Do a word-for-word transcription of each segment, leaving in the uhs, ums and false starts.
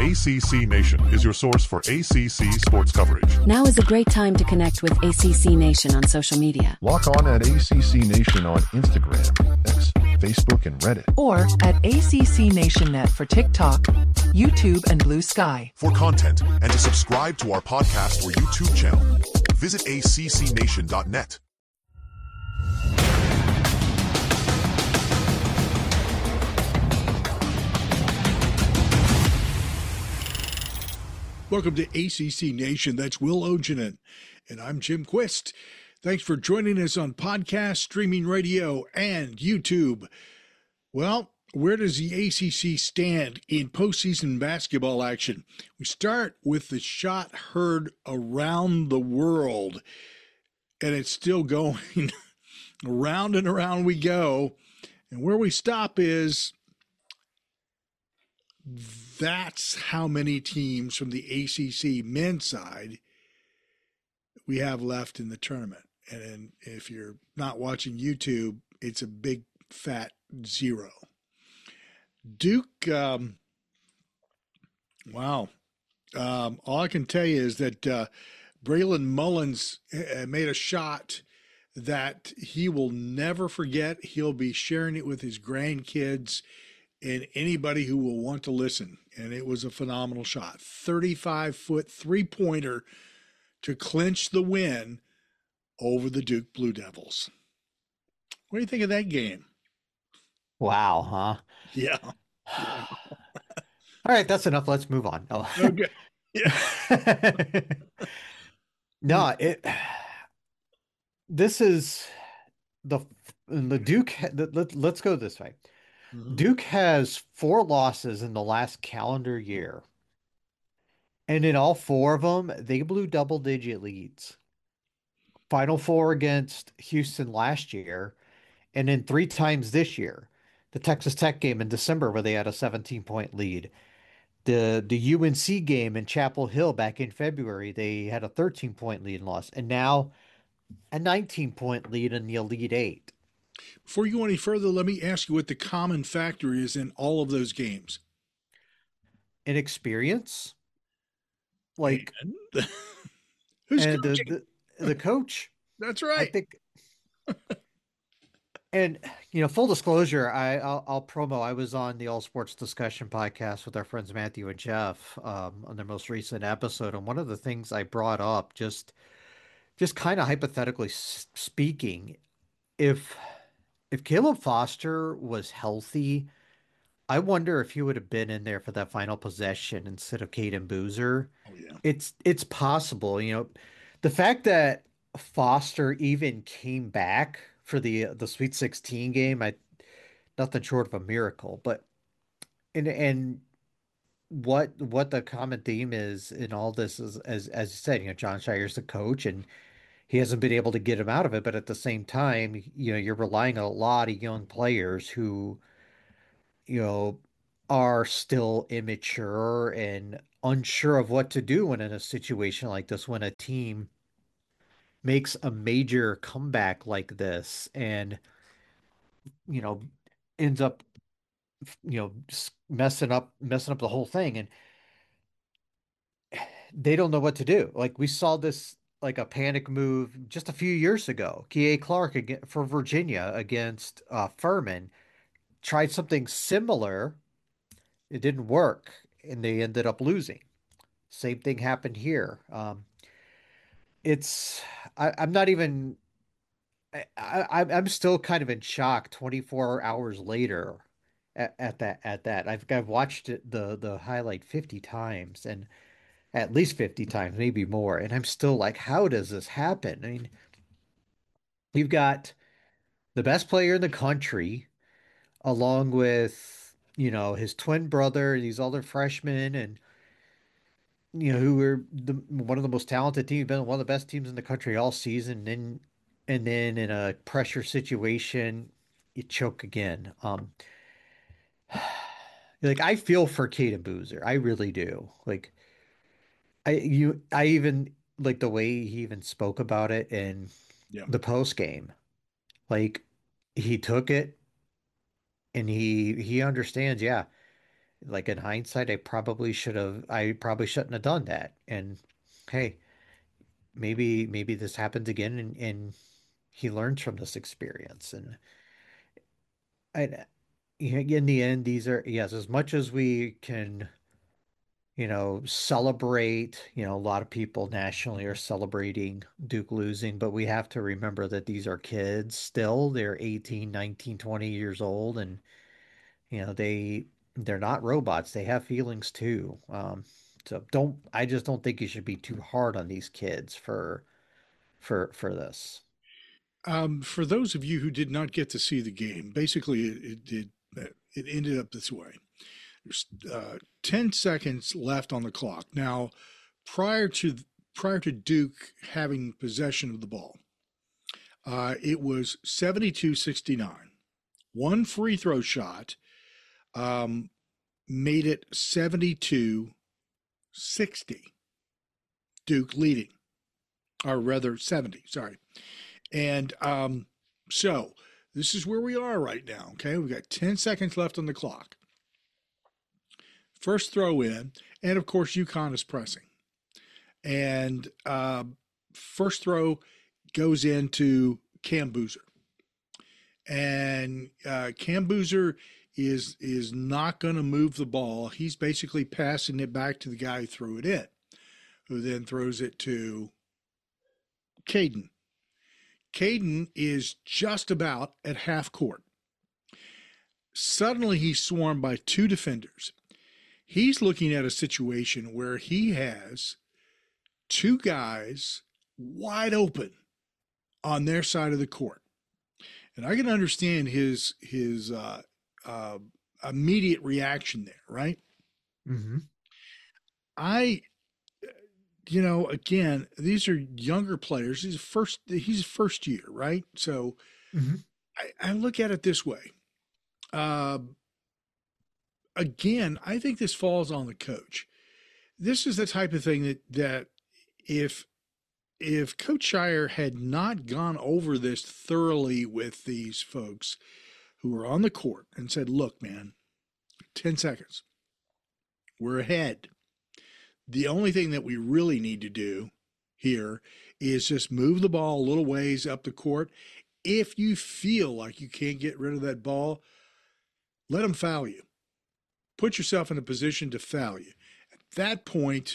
A C C Nation is your source for A C C sports coverage. Now is a great time to connect with A C C Nation on social media. Log on at A C C Nation on Instagram, X, Facebook, and Reddit. Or at A C C Nation Net for TikTok, YouTube, and Blue Sky. For content and to subscribe to our podcast or YouTube channel, visit A C C nation dot net. Welcome to A C C Nation. That's Will Ogenin, and I'm Jim Quist. Thanks for joining us on podcast, streaming radio, and YouTube. Well, where does the A C C stand in postseason basketball action? We start with the shot heard around the world, and it's still going. Around and around we go. And where we stop is that's how many teams from the A C C men's side we have left in the tournament. And then if you're not watching YouTube, it's a big fat zero. Duke, um, wow. Um, all I can tell you is that uh, Braylon Mullins made a shot that he will never forget. He'll be sharing it with his grandkids and anybody who will want to listen. And it was a phenomenal shot. thirty-five foot three-pointer to clinch the win over the Duke Blue Devils. What do you think of that game? Wow, huh? Yeah. All right, that's enough. Let's move on. Oh. Okay. Yeah. No, it this is the the Duke let, let's go this way. Mm-hmm. Duke has four losses in the last calendar year. And in all four of them, they blew double-digit leads. Final four against Houston last year, and then three times this year. The Texas Tech game in December where they had a seventeen-point lead. The the U N C game in Chapel Hill back in February, they had a thirteen-point lead and loss. And now a nineteen-point lead in the Elite Eight. Before you go any further, let me ask you what the common factor is in all of those games. Inexperience. Like, and who's and coaching? The, the, the coach. That's right. I think. And, you know, full disclosure, I, I'll, I'll promo. I was on the All Sports Discussion podcast with our friends Matthew and Jeff um, on their most recent episode. And one of the things I brought up, just just kind of hypothetically speaking, if if Caleb Foster was healthy, I wonder if he would have been in there for that final possession instead of Caden Boozer. Oh, yeah. It's it's possible, you know, the fact that Foster even came back for the the Sweet sixteen game, I nothing short of a miracle. But and and what what the common theme is in all this is, as as you said, you know, Jon Scheyer's the coach and he hasn't been able to get him out of it. But at the same time, you know, you're relying on a lot of young players who, you know, are still immature and unsure of what to do when in a situation like this, when a team makes a major comeback like this and, you know, ends up, you know, just messing up, messing up the whole thing. And they don't know what to do. Like we saw this, like a panic move just a few years ago. Kihei Clark again for Virginia against uh, Furman tried something similar. It didn't work and they ended up losing. Same thing happened here. Um, it's, I, I'm not even, I, I, I'm still kind of in shock twenty-four hours later at, at that, at that. I've, I've watched it, the, the highlight fifty times and at least fifty times, maybe more. And I'm still like, how does this happen? I mean, you've got the best player in the country along with, you know, his twin brother, these other freshmen, and, you know, who were the one of the most talented teams, been one of the best teams in the country all season. And, and then in a pressure situation, you choke again. Um, like I feel for Caden Boozer. I really do. Like I, you, I even like the way he even spoke about it in Yeah. the post game. Like he took it and he he understands, yeah, Like in hindsight, I probably should have, I probably shouldn't have done that. And hey, maybe maybe this happens again, and, and he learns from this experience. And I, in the end, these are, yes, as much as we can, you know, celebrate, you know, a lot of people nationally are celebrating Duke losing, but we have to remember that these are kids still. They're eighteen, nineteen, twenty years old, and you know, they they're not robots. They have feelings too. Um, so don't I just don't think you should be too hard on these kids for for for this. Um, for those of you who did not get to see the game, basically it it did it ended up this way. There's uh, ten seconds left on the clock. Now, prior to prior to Duke having possession of the ball, uh, it was seventy-two sixty-nine. One free throw shot um, made it seventy-two sixty. Duke leading, or rather seventy, sorry. And um, so this is where we are right now, okay? We've got ten seconds left on the clock. First throw in, and of course, UConn is pressing. And uh, first throw goes into Cam Boozer. And uh, Cam Boozer is, is not going to move the ball. He's basically passing it back to the guy who threw it in, who then throws it to Caden. Caden is just about at half court. Suddenly, he's swarmed by two defenders. He's looking at a situation where he has two guys wide open on their side of the court. And I can understand his his uh, uh, immediate reaction there, right? Mm-hmm. I, you know, again, these are younger players. He's first. He's first year, right? So mm-hmm. I, I look at it this way. Uh, again, I think this falls on the coach. This is the type of thing that that if if Coach Scheyer had not gone over this thoroughly with these folks who were on the court and said, "Look, man, ten seconds, we're ahead. The only thing that we really need to do here is just move the ball a little ways up the court. If you feel like you can't get rid of that ball, let them foul you. Put yourself in a position to foul you. At that point,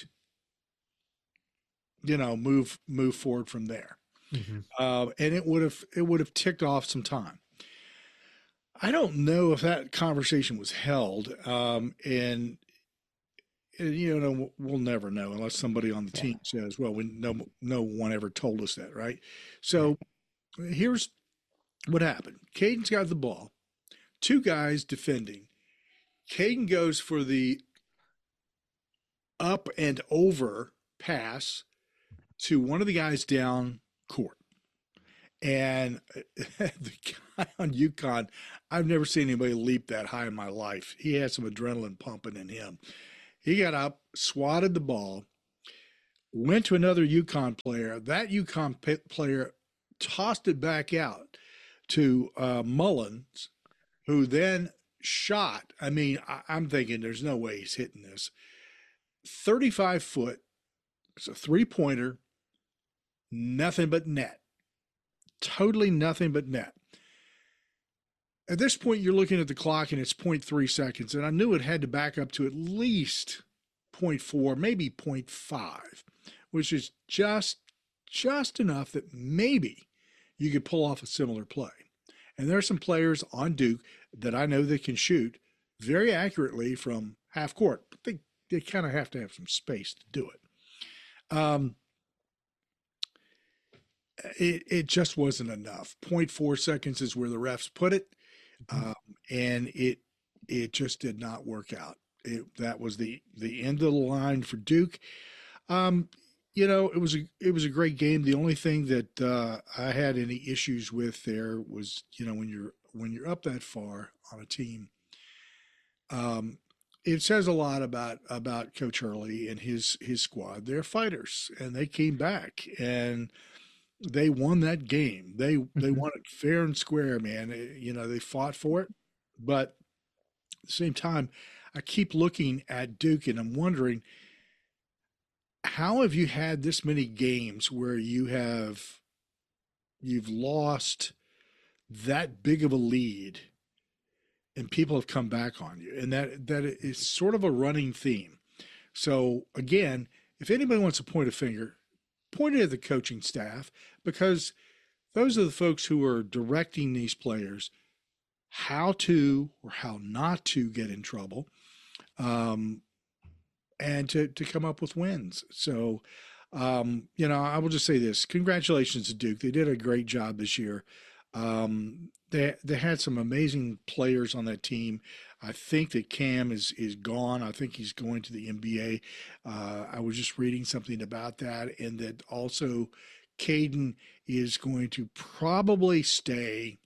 you know, move move forward from there." Mm-hmm. Uh, and it would have it would have ticked off some time. I don't know if that conversation was held, um, and you know, we'll never know unless somebody on the Yeah. team says, "Well, we no no one ever told us that," right? So here's what happened. Caden's got the ball, two guys defending. Caden goes for the up and over pass to one of the guys down court. And the guy on UConn, I've never seen anybody leap that high in my life. He had some adrenaline pumping in him. He got up, swatted the ball, went to another UConn player. That UConn p- player tossed it back out to uh, Mullins, who then shot. I mean, I, I'm thinking there's no way he's hitting this. thirty-five foot, it's a three-pointer, nothing but net. Totally nothing but net. At this point, you're looking at the clock and it's zero point three seconds, and I knew it had to back up to at least zero point four, maybe zero point five, which is just, just enough that maybe you could pull off a similar play. And there are some players on Duke that I know that can shoot very accurately from half court, but they, they kind of have to have some space to do it. Um, it, it just wasn't enough. zero point four seconds is where the refs put it. Um, and it, it just did not work out. It, that was the, the end of the line for Duke. Um, you know, it was a, it was a great game. The only thing that, uh, I had any issues with there was, you know, when you're, when you're up that far on a team, um, it says a lot about, about Coach Hurley and his, his squad. They're fighters, and they came back and they won that game. They, they won it fair and square, man. It, you know, they fought for it, but at the same time, I keep looking at Duke and I'm wondering, how have you had this many games where you have you've lost that big of a lead and people have come back on you? And that that is sort of a running theme. So again, if anybody wants to point a finger, point it at the coaching staff, because those are the folks who are directing these players how to or how not to get in trouble, um, and to, to come up with wins. So, um, you know, I will just say this. Congratulations to Duke. They did a great job this year. Um, they they had some amazing players on that team. I think that Cam is is gone. I think he's going to the N B A. Uh, I was just reading something about that, and that also Caden is going to probably stay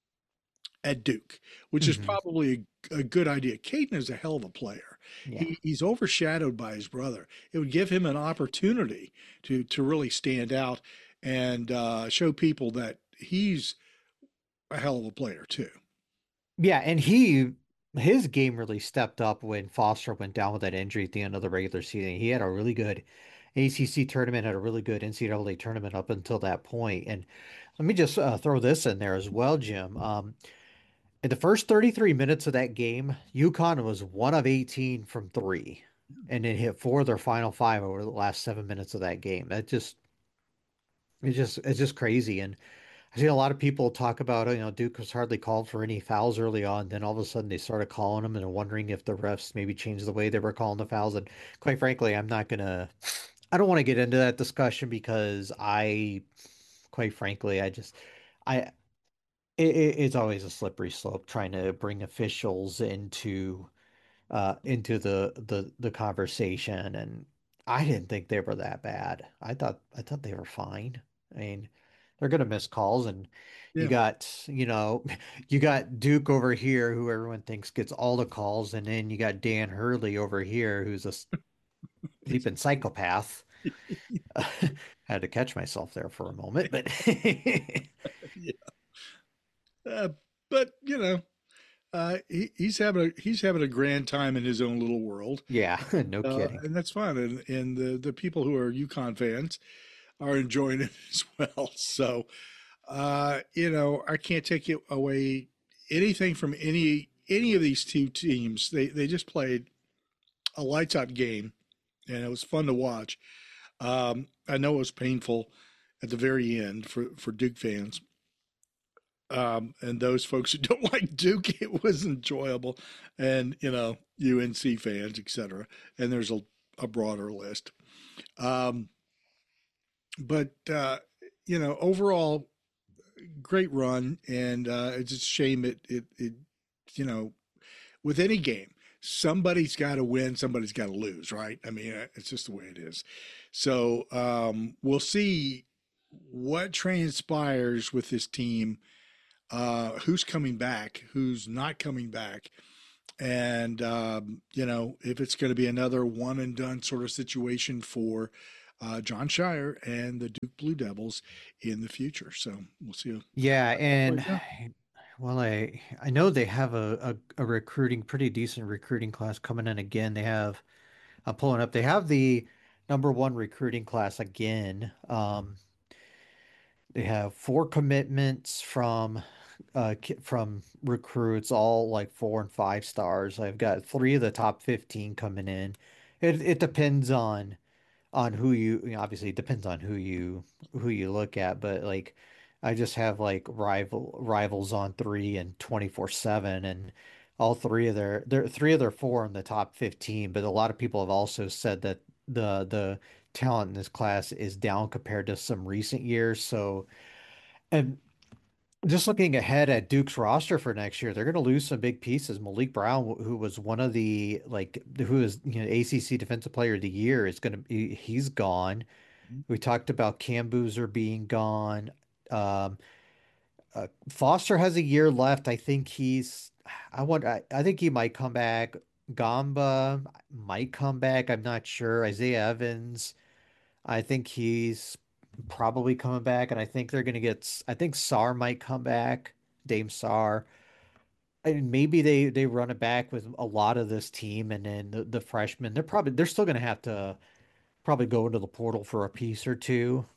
at Duke, which is Mhm. probably a, a good idea. Caden is a hell of a player. Yeah. He, he's overshadowed by his brother. It would give him an opportunity to to really stand out and uh, show people that he's a hell of a player too. Yeah, and he his game really stepped up when Foster went down with that injury at the end of the regular season. He had a really good A C C tournament, had a really good N C double A tournament up until that point. And let me just uh, throw this in there as well, Jim. Um, in the first thirty-three minutes of that game, UConn was one of eighteen from three, and it hit four of their final five over the last seven minutes of that game. That just it's just it's just crazy. And I see a lot of people talk about, you know, Duke was hardly called for any fouls early on. Then all of a sudden they started calling them and are wondering if the refs maybe changed the way they were calling the fouls. And quite frankly, I'm not gonna, I don't want to get into that discussion because I, quite frankly, I just, I, it, it's always a slippery slope trying to bring officials into uh into the the the conversation, and I didn't think they were that bad. I thought I thought they were fine. I mean, they're gonna miss calls, and you Yeah. got, you know, you got Duke over here who everyone thinks gets all the calls, and then you got Dan Hurley over here who's a sleeping psychopath. Had to catch myself there for a moment, but Yeah. Uh, but you know, uh, he, he's having a he's having a grand time in his own little world, yeah, no uh, kidding. and that's fun. And and the the people who are UConn fans are enjoying it as well. So, uh, you know, I can't take it away anything from any any of these two teams. They they just played a lights out game, and it was fun to watch. Um, I know it was painful at the very end for for Duke fans. Um, and those folks who don't like Duke, it was enjoyable, and you know, U N C fans, et cetera. And there's a, a broader list. Um, but uh, you know, overall, great run, and uh, it's a shame it it it you know, with any game, somebody's got to win, somebody's got to lose, right? I mean, uh, it's just the way it is. So um, we'll see what transpires with this team, uh, who's coming back, who's not coming back, and um, you know, if it's going to be another one and done sort of situation for uh, John Shire and the Duke Blue Devils in the future. So we'll see. Yeah, and Yeah. well, I I know they have a, a, a recruiting, pretty decent recruiting class coming in again. They have, I'm pulling up, they have the number one recruiting class again. Um, they have four commitments from uh ki- from recruits, all like four and five stars. I've got three of the top fifteen coming in. It it depends on on who you, you know, obviously it depends on who you who you look at, but like I just have like rival rivals on three and twenty-four seven, and all three of their their three of their four in the top fifteen, but a lot of people have also said that the the talent in this class is down compared to some recent years. So, and just looking ahead at Duke's roster for next year, they're going to lose some big pieces. Malik Brown, who was one of the like who is, you know, A C C Defensive Player of the Year, is going to be, he's gone. We talked about Cam Boozer being gone. Um, uh, Foster has a year left. I think he's I want I, I think he might come back. Gamba might come back. I'm not sure. Isaiah Evans, I think he's probably coming back, and I think they're going to get. I think Sar might come back. Dame Sar. and maybe they they run it back with a lot of this team, and then the, the freshmen, they're probably they're still going to have to probably go into the portal for a piece or two.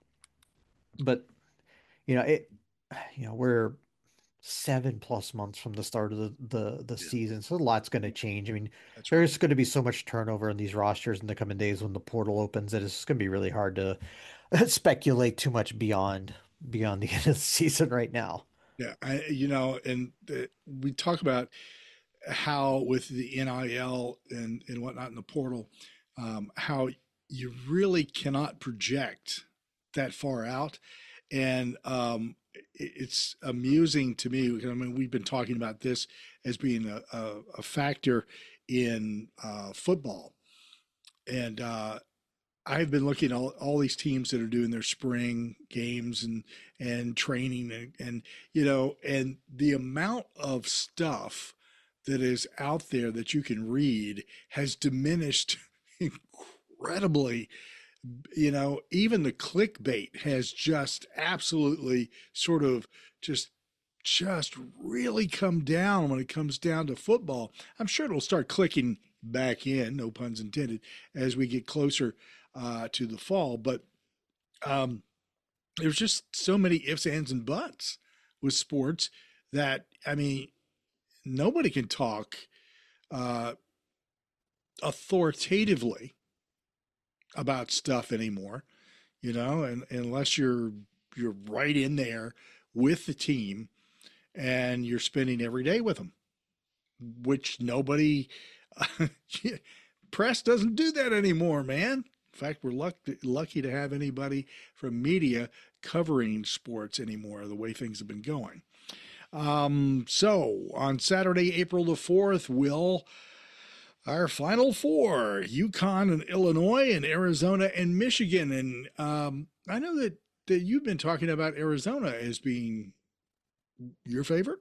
But you know it, you know we're seven plus months from the start of the the, the Yeah, season, so a lot's going to change. I mean, that's right. there's going to be so much turnover in these rosters in the coming days when the portal opens that it's going to be really hard to speculate too much beyond beyond the end of the season right now. Yeah, I, you know, and the, we talk about how with the N I L and and whatnot in the portal, um, how you really cannot project that far out, and um, it, it's amusing to me because I mean we've been talking about this as being a, a, a factor in uh, football, and uh, I've been looking at all, all these teams that are doing their spring games and and training and, and you know and the amount of stuff that is out there that you can read has diminished incredibly. You know, even the clickbait has just absolutely sort of just just really come down when it comes down to football. I'm sure it'll start clicking back in, no puns intended, as we get closer uh, to the fall. But um, there's just so many ifs, ands, and buts with sports that, I mean, nobody can talk uh, authoritatively about stuff anymore, you know, and unless you're you're right in there with the team and you're spending every day with them, which nobody press doesn't do that anymore, man. In fact, we're lucky, lucky to have anybody from media covering sports anymore, the way things have been going. Um, so on Saturday, April the fourth, will our final four, UConn and Illinois and Arizona and Michigan. And um, I know that, that you've been talking about Arizona as being your favorite.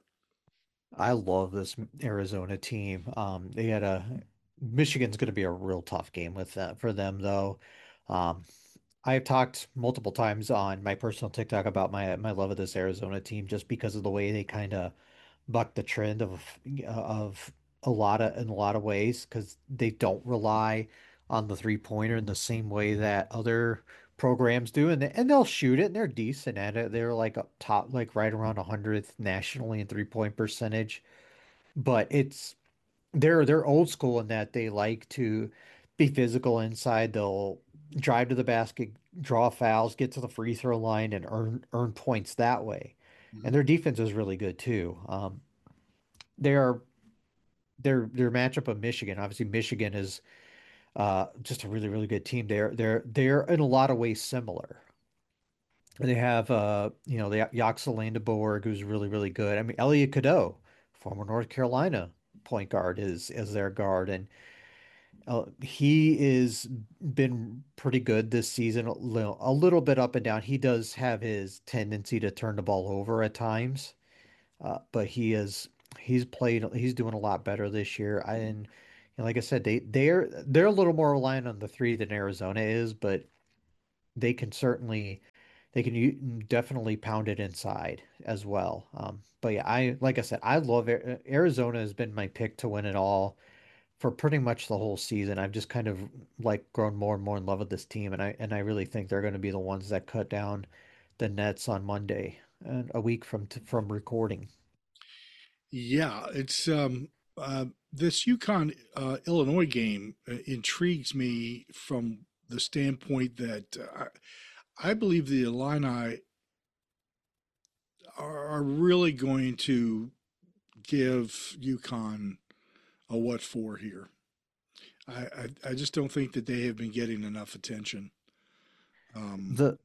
I love this Arizona team. Um, they had a Michigan's going to be a real tough game with that for them, though. Um, I've talked multiple times on my personal TikTok about my my love of this Arizona team just because of the way they kind of buck the trend of of a lot of in a lot of ways because they don't rely on the three pointer in the same way that other programs do, and they, and they'll shoot it and they're decent at it. They're like up top, like right around a hundredth nationally in three point percentage, but it's they're they're old school in that they like to be physical inside. They'll drive to the basket, draw fouls, get to the free throw line, and earn earn points that way. And Mhm. their defense is really good too. Um, their their their matchup of Michigan, obviously Michigan is uh, just a really really good team. They're they're they're in a lot of ways similar. They have uh you know they Yaxel Landeborg who's really really good. I mean Elliot Cadeau, former North Carolina point guard, is is their guard, and Uh, he is been pretty good this season, a little, a little bit up and down. He does have his tendency to turn the ball over at times, uh, but he is he's played he's doing a lot better this year. I, and you know, like I said, they they're they're a little more reliant on the three than Arizona is, but they can certainly they can u- definitely pound it inside as well. Um, but yeah, I like I said, I love Ar- Arizona has been my pick to win it all for pretty much the whole season. I've just kind of like grown more and more in love with this team, and I and I really think they're going to be the ones that cut down the Nets on Monday, and a week from t from recording. Yeah, it's um, uh, this UConn uh, Illinois game uh, intrigues me from the standpoint that uh, I believe the Illini are, are really going to give UConn a what for here. I, I, I just don't think that they have been getting enough attention. Um, The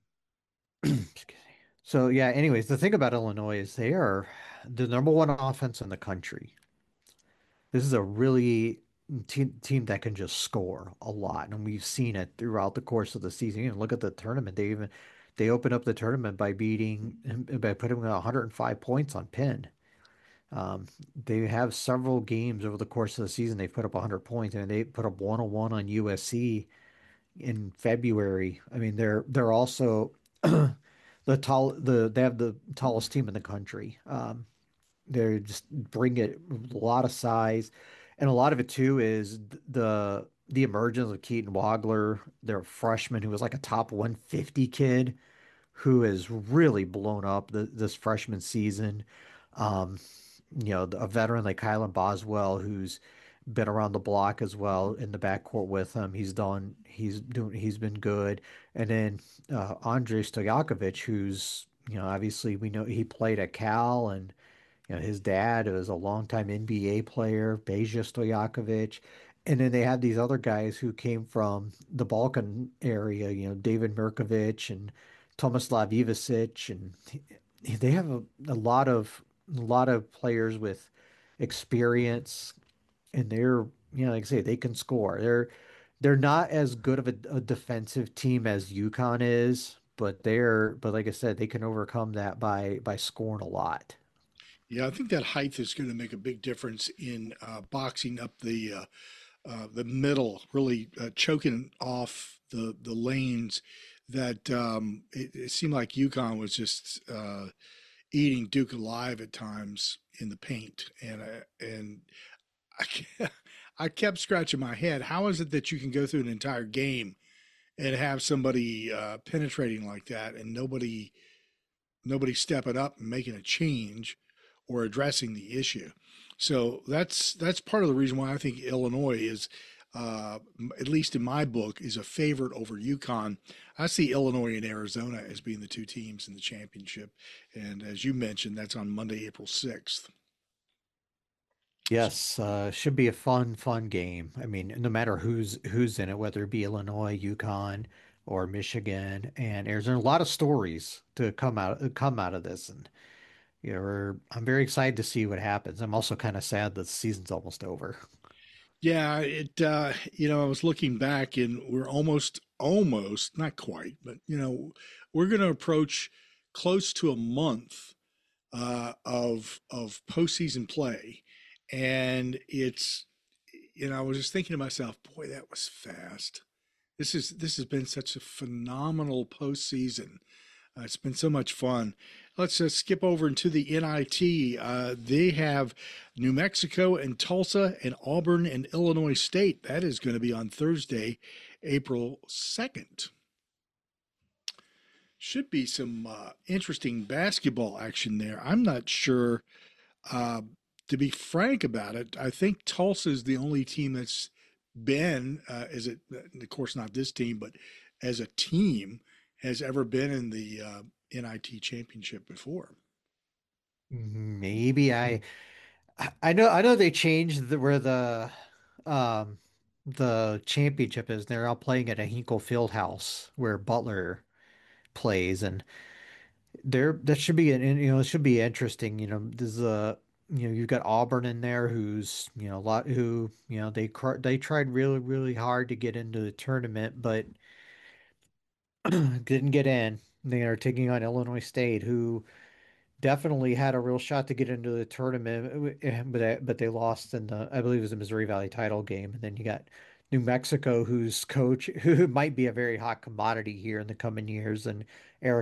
so yeah. Anyways, the thing about Illinois is they are the number one offense in the country. This is a really team team that can just score a lot, and we've seen it throughout the course of the season. You know, look at the tournament. They even they opened up the tournament by beating by putting one hundred five points on Penn. Um, they have several games over the course of the season. They've put up one hundred points, and they put up one oh one on U S C in February. I mean, they're they're also the tall the they have the tallest team in the country. Um, They're just bring it a lot of size, and a lot of it too is the the emergence of Keaton Wagler, their freshman who was like a top one fifty kid who has really blown up the, this freshman season. Um, you know, a veteran like Kylan Boswell, who's been around the block as well in the backcourt with him. He's done, he's doing, he's been good. And then uh, Andrei Stojakovic, who's, you know, obviously we know he played at Cal, and you know, his dad was a longtime N B A player, Beja Stojakovic. And then they had these other guys who came from the Balkan area, you know, David Mirkovic and Tomislav Ivasic, and they have a, a lot of a lot of players with experience, and they're, you know, like I say, they can score. They're they're not as good of a, a defensive team as UConn is, but they're but like I said, they can overcome that by by scoring a lot. Yeah, I think that height is going to make a big difference in uh, boxing up the uh, uh, the middle, really uh, choking off the the lanes. That um, it, it seemed like UConn was just uh, eating Duke alive at times in the paint, and I, and I kept, I kept scratching my head. How is it that you can go through an entire game and have somebody uh, penetrating like that, and nobody nobody stepping up and making a change or addressing the issue? So that's that's part of the reason why I think Illinois is, uh, at least in my book, is a favorite over UConn. I see Illinois and Arizona as being the two teams in the championship. And as you mentioned, that's on Monday, April sixth. Yes, uh, should be a fun, fun game. I mean, no matter who's who's in it, whether it be Illinois, UConn, or Michigan and Arizona, a lot of stories to come out come out of this, and you know, we're, I'm very excited to see what happens. I'm also kind of sad that the season's almost over. Yeah, it, uh, you know, I was looking back and we're almost, almost, not quite, but, you know, we're going to approach close to a month uh, of, of postseason play. And it's, you know, I was just thinking to myself, boy, that was fast. This is, this has been such a phenomenal postseason. Uh, it's been so much fun. Let's uh, skip over into the N I T. Uh, they have New Mexico and Tulsa and Auburn and Illinois State. That is going to be on Thursday, April second. Should be some uh, interesting basketball action there. I'm not sure, uh, to be frank about it. I think Tulsa is the only team that's been, uh, as it, of course, not this team, but as a team, has ever been in the uh, N I T championship before. Maybe I I know I know they changed the, where the um the championship is. They're all playing at a Hinkle Fieldhouse where Butler plays, and there that should be an you know it should be interesting. You know, there's a you know you've got Auburn in there who's you know a lot who you know they cr- they tried really really hard to get into the tournament, but didn't get in. They are taking on Illinois State, who definitely had a real shot to get into the tournament, eh, but they, but they lost in the, I believe it was the Missouri Valley title game. And then you got New Mexico, whose coach, who might be a very hot commodity here in the coming years, and Eric